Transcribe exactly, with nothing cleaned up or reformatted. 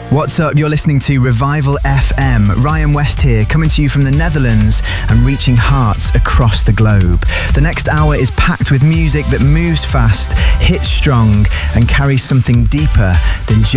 What's up? You're listening to Revival F M. Ryan West here, coming to you from the Netherlands and reaching hearts across the globe. The next hour is packed with music that moves fast, hits strong, and carries something deeper than just